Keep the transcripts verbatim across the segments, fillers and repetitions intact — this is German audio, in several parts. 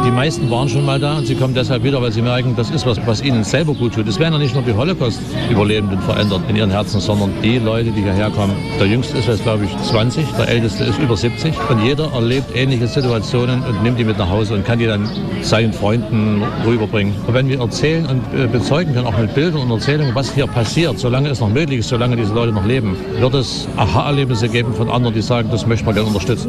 Die meisten waren schon mal da und sie kommen deshalb wieder, weil sie merken, das ist was, was ihnen selber gut tut. Es werden ja nicht nur die Holocaust-Überlebenden verändert in ihren Herzen, sondern die Leute, die hierher kommen. Der Jüngste ist jetzt, glaube ich, zwanzig, der Älteste ist über siebzig. Und jeder erlebt ähnliche Situationen und nimmt die mit nach Hause und kann die dann seinen Freunden rüberbringen. Und wenn wir erzählen und bezeugen können, auch mit Bildern und Erzählungen, was hier passiert, solange es noch möglich ist, solange diese Leute noch leben, wird es Aha-Erlebnisse geben von anderen, die sagen, das möchte man gerne unterstützen.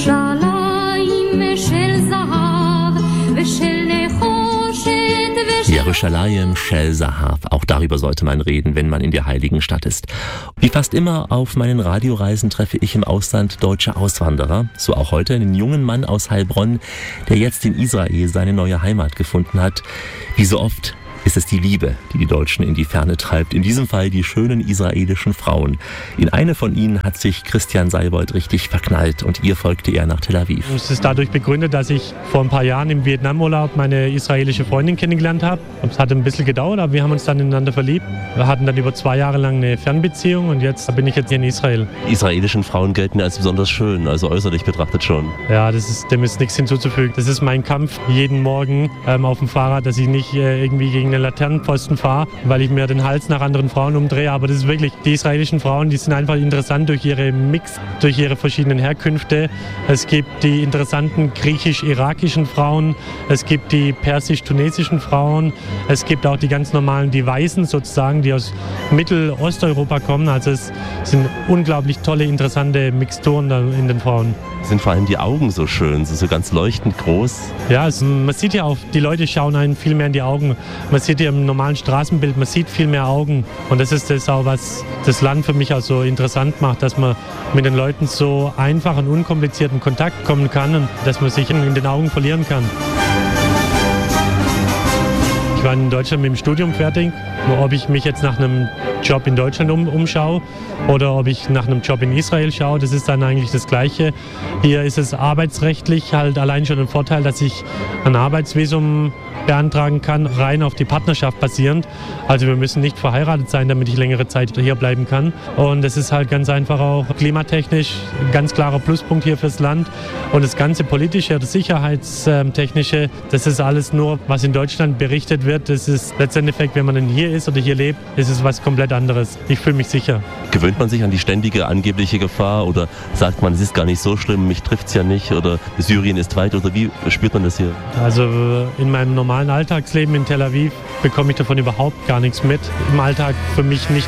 Jerusalem, Shel Zahav. Auch darüber sollte man reden, wenn man in der heiligen Stadt ist. Wie fast immer auf meinen Radioreisen treffe ich im Ausland deutsche Auswanderer. So auch heute einen jungen Mann aus Heilbronn, der jetzt in Israel seine neue Heimat gefunden hat. Wie so oft ist es die Liebe, die die Deutschen in die Ferne treibt. In diesem Fall die schönen israelischen Frauen. In eine von ihnen hat sich Christian Seibold richtig verknallt und ihr folgte er nach Tel Aviv. Es ist dadurch begründet, dass ich vor ein paar Jahren im Vietnamurlaub meine israelische Freundin kennengelernt habe. Es hat ein bisschen gedauert, aber wir haben uns dann ineinander verliebt. Wir hatten dann über zwei Jahre lang eine Fernbeziehung und jetzt bin ich jetzt hier in Israel. Die israelischen Frauen gelten als besonders schön, also äußerlich betrachtet schon. Ja, das ist, dem ist nichts hinzuzufügen. Das ist mein Kampf jeden Morgen ähm, auf dem Fahrrad, dass ich nicht äh, irgendwie gegen einen Laternenpfosten fahre, weil ich mir den Hals nach anderen Frauen umdrehe. Aber das ist wirklich, die israelischen Frauen, die sind einfach interessant durch ihre Mix, durch ihre verschiedenen Herkünfte. Es gibt die interessanten griechisch-irakischen Frauen, es gibt die persisch-tunesischen Frauen, es gibt auch die ganz normalen, die Weißen sozusagen, die aus Mittel-Osteuropa kommen. Also es sind unglaublich tolle, interessante Mixturen da in den Frauen. Sind vor allem die Augen so schön, so ganz leuchtend groß. Ja, es, man sieht ja auch, die Leute schauen einen viel mehr in die Augen. Man sieht ja im normalen Straßenbild, man sieht viel mehr Augen. Und das ist das auch, was das Land für mich auch so interessant macht, dass man mit den Leuten so einfach und unkompliziert in Kontakt kommen kann und dass man sich in den Augen verlieren kann. Ich war in Deutschland mit dem Studium fertig. Ob ich mich jetzt nach einem Job in Deutschland um, umschaue oder ob ich nach einem Job in Israel schaue, das ist dann eigentlich das Gleiche. Hier ist es arbeitsrechtlich halt allein schon ein Vorteil, dass ich ein Arbeitsvisum beantragen kann, rein auf die Partnerschaft basierend. Also wir müssen nicht verheiratet sein, damit ich längere Zeit hier bleiben kann. Und es ist halt ganz einfach auch klimatechnisch ein ganz klarer Pluspunkt hier fürs Land. Und das ganze politische oder sicherheitstechnische, das ist alles nur, was in Deutschland berichtet wird. Das ist letztendlich, wenn man dann hier ist oder hier lebt, ist es was komplett anderes. Ich fühle mich sicher. Gewöhnt man sich an die ständige angebliche Gefahr oder sagt man, es ist gar nicht so schlimm, mich trifft es ja nicht oder Syrien ist weit oder wie spürt man das hier? Also in meinem normalen Alltagsleben in Tel Aviv bekomme ich davon überhaupt gar nichts mit. Im Alltag für mich nicht